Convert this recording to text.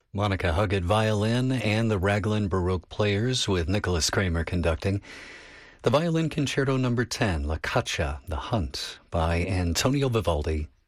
Monica Huggett violin and the Raglan Baroque Players with Nicholas Kramer conducting. The Violin Concerto No. 10, La Caccia, The Hunt, by Antonio Vivaldi,